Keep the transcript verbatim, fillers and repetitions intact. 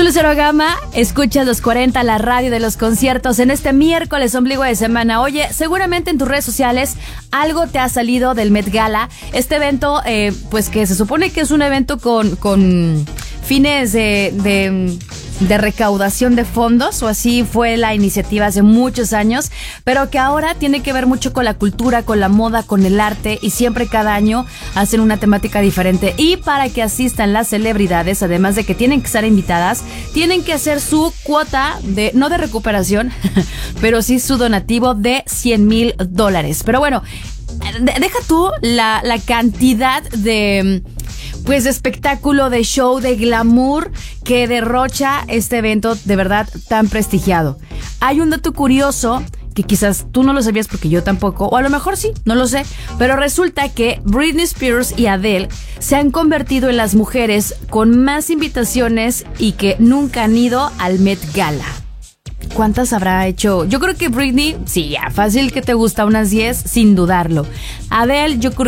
Soy Lucero Gama, escuchas los cuarenta, la radio de los conciertos en este miércoles ombligo de semana. Oye, seguramente en tus redes sociales algo te ha salido del Met Gala. Este evento, eh, pues que se supone que es un evento con, con fines de, de, de recaudación de fondos, o así fue la iniciativa hace muchos años, pero que ahora tiene que ver mucho con la cultura, con la moda, con el arte, y siempre cada año hacen una temática diferente. Y para que asistan las celebridades, además de que tienen que estar invitadas, tienen que hacer su cuota de, no de recuperación, pero sí su donativo de cien mil dólares. Pero bueno, deja tú la, la cantidad de, pues, de espectáculo, de show, de glamour que derrocha este evento de verdad tan prestigiado. Hay un dato curioso que quizás tú no lo sabías porque yo tampoco, o a lo mejor sí, no lo sé, pero resulta que Britney Spears y Adele se han convertido en las mujeres con más invitaciones y que nunca han ido al Met Gala. ¿Cuántas habrá hecho? Yo creo que Britney, sí, ya, fácil que te gusta, unas diez, sin dudarlo. Adele, yo creo